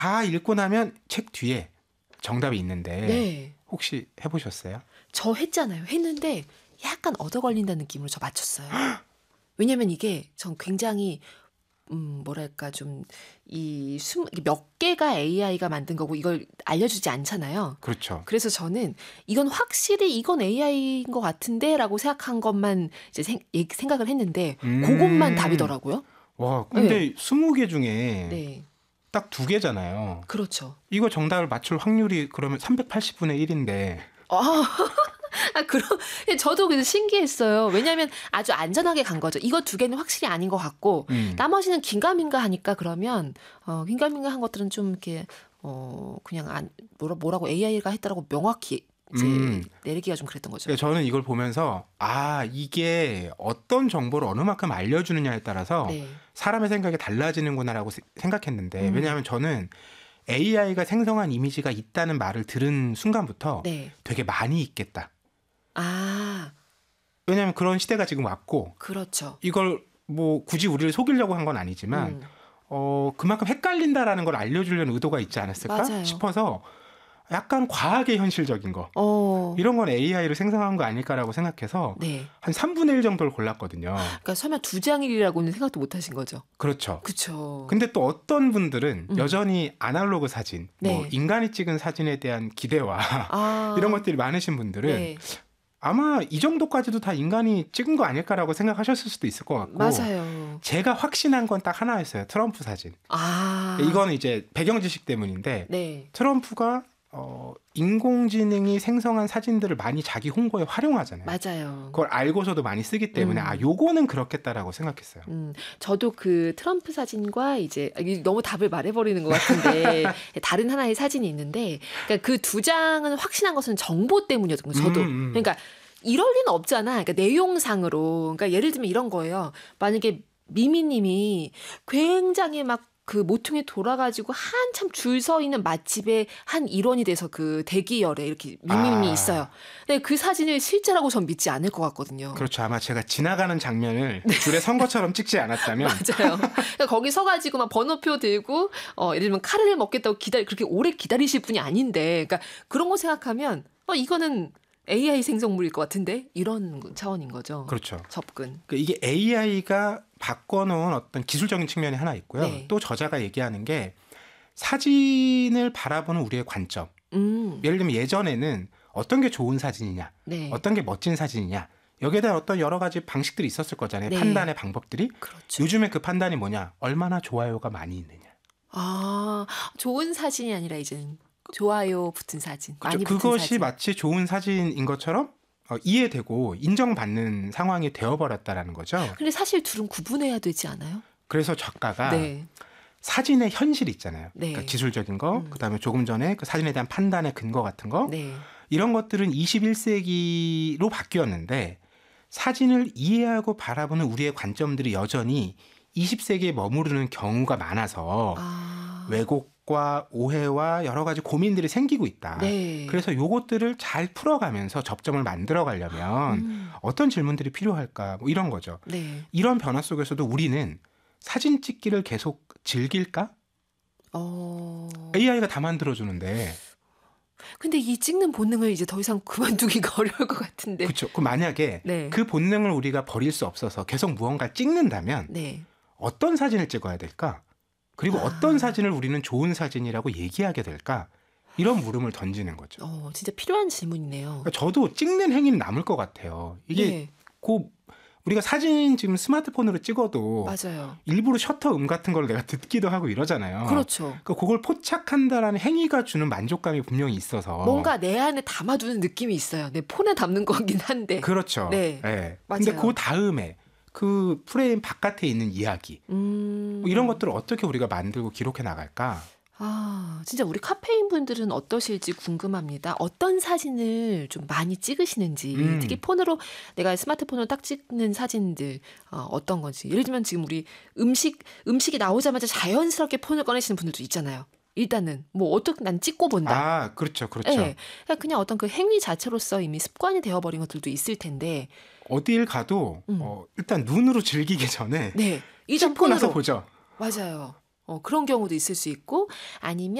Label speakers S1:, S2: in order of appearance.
S1: 다 읽고 나면 책 뒤에 정답이 있는데
S2: 네.
S1: 혹시 해보셨어요?
S2: 저 했잖아요. 했는데 약간 얻어 걸린다는 느낌으로 저 맞췄어요. 왜냐면 이게 전 굉장히 뭐랄까 좀 몇 개가 AI가 만든 거고 이걸 알려주지 않잖아요.
S1: 그렇죠.
S2: 그래서 저는 이건 확실히 이건 AI인 것 같은데라고 생각한 것만 이제 생각을 했는데 그것만 답이더라고요.
S1: 와, 근데
S2: 네.
S1: 20개 중에
S2: 네.
S1: 딱 2개잖아요.
S2: 그렇죠.
S1: 이거 정답을 맞출 확률이 그러면 380분의 1인데.
S2: 저도 그래서 신기했어요. 왜냐하면 아주 안전하게 간 거죠. 이거 2개는 확실히 아닌 것 같고 나머지는 긴가민가 하니까 그러면 긴가민가 한 것들은 좀 이렇게 그냥 뭐라고 AI가 했다라고 명확히 이제 내리기가 좀 그랬던 거죠.
S1: 저는 이걸 보면서 이게 어떤 정보를 어느 만큼 알려주느냐에 따라서
S2: 네.
S1: 사람의 생각이 달라지는구나라고 생각했는데 왜냐하면 저는 AI가 생성한 이미지가 있다는 말을 들은 순간부터
S2: 네.
S1: 되게 많이 있겠다.
S2: 왜냐하면
S1: 그런 시대가 지금 왔고
S2: 그렇죠.
S1: 이걸 뭐 굳이 우리를 속이려고 한 건 아니지만 그만큼 헷갈린다라는 걸 알려주려는 의도가 있지 않았을까
S2: 맞아요.
S1: 싶어서 약간 과하게 현실적인 거 이런 건 AI로 생성한 거 아닐까라고 생각해서
S2: 네.
S1: 한 3분의 1 정도를 골랐거든요.
S2: 그러니까 설마 2장일이라고는 생각도 못 하신 거죠.
S1: 그렇죠.
S2: 그렇죠.
S1: 근데 또 어떤 분들은 여전히 아날로그 사진,
S2: 네.
S1: 뭐 인간이 찍은 사진에 대한 기대와 이런 것들이 많으신 분들은
S2: 네.
S1: 아마 이 정도까지도 다 인간이 찍은 거 아닐까라고 생각하셨을 수도 있을 것 같고
S2: 맞아요.
S1: 제가 확신한 건 딱 하나였어요. 트럼프 사진. 이거는 이제 배경 지식 때문인데
S2: 네.
S1: 트럼프가 인공지능이 생성한 사진들을 많이 자기 홍보에 활용하잖아요.
S2: 맞아요.
S1: 그걸 알고서도 많이 쓰기 때문에 요거는 그렇겠다라고 생각했어요.
S2: 저도 그 트럼프 사진과 이제 너무 답을 말해버리는 것 같은데 다른 하나의 사진이 있는데 그러니까 그 2장은 확신한 것은 정보 때문이었던 거예요. 저도. 그러니까 이럴 리는 없잖아. 그러니까 내용상으로. 그러니까 예를 들면 이런 거예요. 만약에 미미님이 굉장히 막 그 모퉁이 돌아가지고 한참 줄 서 있는 맛집의 한 일원이 돼서 그 대기열에 이렇게 미미님이 있어요. 근데 그 사진을 실제라고 전 믿지 않을 것 같거든요.
S1: 그렇죠. 아마 제가 지나가는 장면을 줄에 선 것처럼 찍지 않았다면.
S2: 맞아요. 그러니까 거기 서가지고 막 번호표 들고 예를 들면 카레를 먹겠다고 그렇게 오래 기다리실 분이 아닌데, 그러니까 그런 거 생각하면 이거는 AI 생성물일 것 같은데 이런 차원인 거죠.
S1: 그렇죠.
S2: 접근.
S1: 이게 AI가 바꿔놓은 어떤 기술적인 측면이 하나 있고요.
S2: 네.
S1: 또 저자가 얘기하는 게 사진을 바라보는 우리의 관점. 예를 들면 예전에는 어떤 게 좋은 사진이냐,
S2: 네.
S1: 어떤 게 멋진 사진이냐. 여기에 대한 어떤 여러 가지 방식들이 있었을 거잖아요.
S2: 네.
S1: 판단의 방법들이.
S2: 그렇죠.
S1: 요즘에 그 판단이 뭐냐? 얼마나 좋아요가 많이 있느냐.
S2: 좋은 사진이 아니라 이제는 좋아요 붙은 사진.
S1: 그렇죠.
S2: 많이 붙은
S1: 그것이
S2: 사진.
S1: 마치 좋은 사진인 것처럼 이해되고 인정받는 상황이 되어버렸다라는 거죠.
S2: 근데 사실 둘은 구분해야 되지 않아요?
S1: 그래서 작가가
S2: 네.
S1: 사진의 현실 있잖아요.
S2: 네.
S1: 그러니까 기술적인 거, 그다음에 조금 전에 그 사진에 대한 판단의 근거 같은 거.
S2: 네.
S1: 이런 것들은 21세기로 바뀌었는데 사진을 이해하고 바라보는 우리의 관점들이 여전히 20세기에 머무르는 경우가 많아서 왜곡과 오해와 여러 가지 고민들이 생기고 있다.
S2: 네.
S1: 그래서 요것들을 잘 풀어가면서 접점을 만들어 가려면 어떤 질문들이 필요할까 뭐 이런 거죠.
S2: 네.
S1: 이런 변화 속에서도 우리는 사진 찍기를 계속 즐길까? AI가 다 만들어주는데.
S2: 근데 이 찍는 본능을 이제 더 이상 그만두기가 어려울 것 같은데.
S1: 그렇죠. 그 만약에
S2: 네.
S1: 그 본능을 우리가 버릴 수 없어서 계속 무언가를 찍는다면
S2: 네.
S1: 어떤 사진을 찍어야 될까? 그리고 어떤 사진을 우리는 좋은 사진이라고 얘기하게 될까? 이런 물음을 던지는 거죠.
S2: 진짜 필요한 질문이네요.
S1: 그러니까 저도 찍는 행위는 남을 것 같아요. 이게
S2: 네.
S1: 우리가 사진 지금 스마트폰으로 찍어도
S2: 맞아요.
S1: 일부러 셔터 같은 걸 내가 듣기도 하고 이러잖아요.
S2: 그렇죠.
S1: 그러니까 그걸 포착한다라는 행위가 주는 만족감이 분명히 있어서
S2: 뭔가 내 안에 담아두는 느낌이 있어요. 내 폰에 담는 거긴 한데.
S1: 그렇죠.
S2: 네.
S1: 네.
S2: 맞아요.
S1: 근데 그 다음에 그 프레임 바깥에 있는 이야기 뭐 이런 것들을 어떻게 우리가 만들고 기록해 나갈까?
S2: 진짜 우리 카페인 분들은 어떠실지 궁금합니다. 어떤 사진을 좀 많이 찍으시는지, 특히 폰으로 내가 스마트폰으로 딱 찍는 사진들 어떤 건지. 예를 들면 지금 우리 음식이 나오자마자 자연스럽게 폰을 꺼내시는 분들도 있잖아요. 일단은 뭐 어떻게 난 찍고 본다.
S1: 그렇죠.
S2: 네. 그냥 어떤 그 행위 자체로서 이미 습관이 되어버린 것들도 있을 텐데.
S1: 어딜 가도 일단 눈으로 즐기기 전에
S2: 네. 일단
S1: 찍고 나서
S2: 폰으로.
S1: 보죠.
S2: 맞아요. 그런 경우도 있을 수 있고 아니면